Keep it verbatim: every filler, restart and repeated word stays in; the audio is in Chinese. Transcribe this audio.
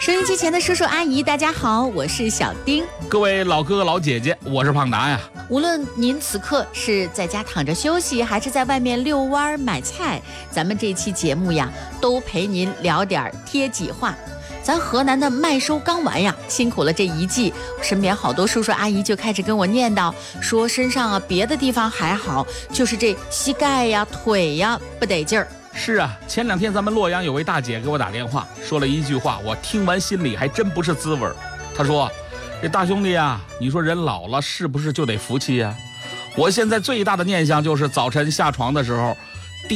收音机前的叔叔阿姨，大家好，我是小丁。 各位老哥哥老姐姐，我是胖达呀。 无论您此刻是在家躺着休息，还是在外面遛弯买菜，咱们这期节目呀，都陪您聊点贴己话。咱河南的麦收刚完呀，辛苦了这一季，身边好多叔叔阿姨就开始跟我念叨，说身上啊别的地方还好，就是这膝盖呀、腿呀不得劲儿。 是啊，前两天咱们洛阳有位大姐给我打电话，说了一句话，我听完心里还真不是滋味。她说：“这大兄弟啊，你说人老了是不是就得服气呀？我现在最大的念想就是早晨下床的时候，